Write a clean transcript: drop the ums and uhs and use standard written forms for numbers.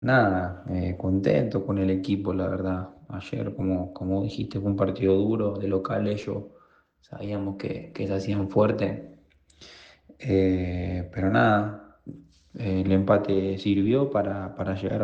Nada, contento con el equipo, la verdad. Ayer, como dijiste, fue un partido duro, de local ellos sabíamos que se hacían fuerte. Pero nada, el empate sirvió para llegar